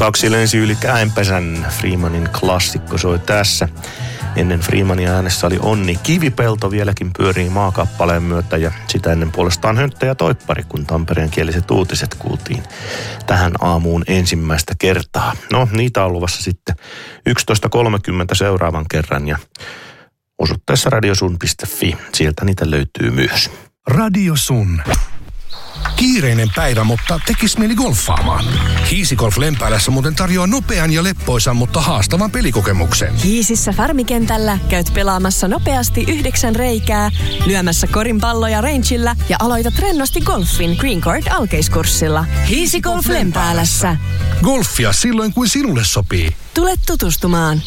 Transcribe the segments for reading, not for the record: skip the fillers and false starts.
2 lensi yli Käenpesän, Freemanin klassikko soi tässä. Ennen Freemania äänessä oli Onni Kivipelto, vieläkin pyörii maakappaleen myötä ja sitä ennen puolestaan Hönttä ja Toippari, kun Tampereen kieliset uutiset kuultiin tähän aamuun ensimmäistä kertaa. No, niitä on luvassa sitten 11.30 seuraavan kerran ja osoitteessa radiosun.fi. Sieltä niitä löytyy myös. Radio Sun. Kiireinen päivä, mutta tekis mieli golfaamaan. Hiisigolf Lempäälässä muuten tarjoaa nopean ja leppoisan, mutta haastavan pelikokemuksen. Hiisissä Farmikentällä käyt pelaamassa nopeasti 9 reikää, lyömässä korinpalloja rangeillä ja aloitat rennosti golfin Green Court alkeiskurssilla. Hiisigolf Lempäälässä. Golfia silloin, kuin sinulle sopii. Tule tutustumaan.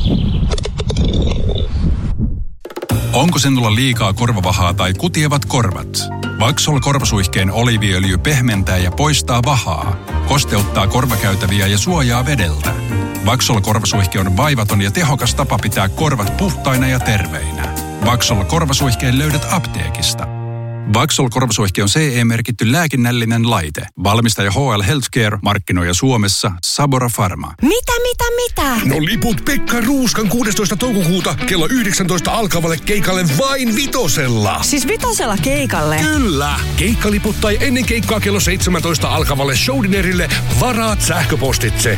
Onko sinulla liikaa korvavahaa tai kutievat korvat? Vaxol korvasuihkeen oliiviöljy pehmentää ja poistaa vahaa, kosteuttaa korvakäytäviä ja suojaa vedeltä. Vaxol korvasuihke on vaivaton ja tehokas tapa pitää korvat puhtaina ja terveinä. Vaxol korvasuihkeen löydät apteekista. Vaxol korvasuihke on CE-merkitty lääkinnällinen laite. Valmistaja HL Healthcare, markkinoija Suomessa Sabora Pharma. Mitä? No liput Pekka Ruuskan 16. toukokuuta kello 19 alkavalle keikalle vain Vitosella. Siis Vitosella keikalle? Kyllä! Keikkaliput tai ennen keikkaa kello 17 alkavalle showdinerille varaat sähköpostitse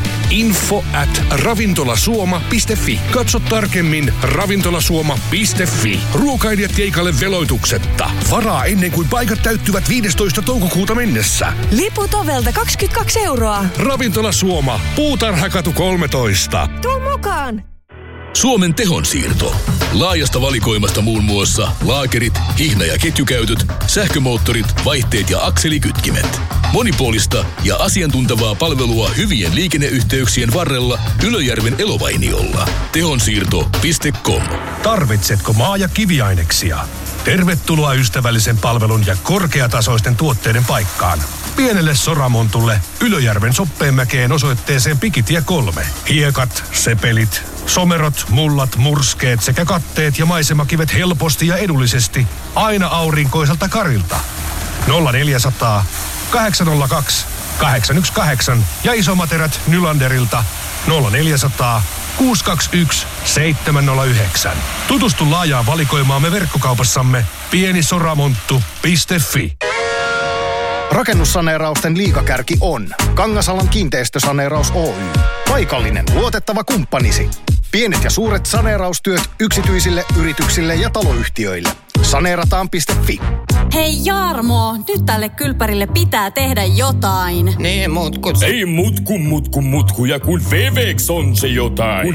info@ravintolasuoma.fi. Katso tarkemmin ravintolasuoma.fi. Ruokailijat keikalle veloituksetta. Varaa ennen kuin paikat täyttyvät 15. toukokuuta mennessä. Liput ovelta 22 €. Ravintola Suoma, Puutarhakatu 13. Tuu mukaan! Suomen tehonsiirto. Laajasta valikoimasta muun muassa laakerit, hihna- ja ketjukäytöt, sähkömoottorit, vaihteet ja akselikytkimet. Monipuolista ja asiantuntevaa palvelua hyvien liikenneyhteyksien varrella Ylöjärven Elovainiolla. Tehonsiirto.com. Tarvitsetko maa- ja kiviaineksia? Tervetuloa ystävällisen palvelun ja korkeatasoisten tuotteiden paikkaan. Pienelle Soramontulle Ylöjärven Soppeenmäkeen osoitteeseen Pikitie 3. Hiekat, sepelit, somerot, mullat, murskeet sekä katteet ja maisemakivet helposti ja edullisesti aina aurinkoiselta karilta. 0400 802 818 ja isomaterät Nylanderilta 0400 621 709. Tutustu laajaan valikoimaamme verkkokaupassamme pienisoramonttu.fi. Rakennussaneerausten liigakärki on Kangasalan kiinteistösaneeraus Oy. Paikallinen luotettava kumppanisi. Pienet ja suuret saneeraustyöt yksityisille, yrityksille ja taloyhtiöille. Saneerataan.fi. Hei Jarmo, nyt tälle kylpärille pitää tehdä jotain. Nee, mutkut. Ei mutku, kun Vevex on se jotain.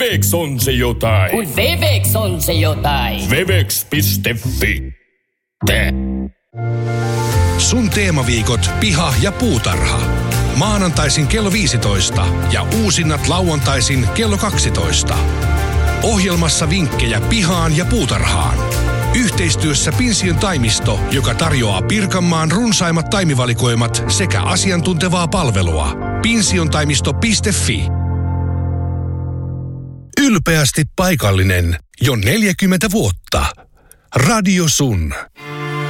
Vevex.fi. Sun teemaviikot, piha ja puutarha. Maanantaisin kello 15 ja uusinnat lauantaisin kello 12. Ohjelmassa vinkkejä pihaan ja puutarhaan. Yhteistyössä Pinsion taimisto, joka tarjoaa Pirkanmaan runsaimmat taimivalikoimat sekä asiantuntevaa palvelua. Pinsiontaimisto.fi. Ylpeästi paikallinen jo 40 vuotta. Radio Sun.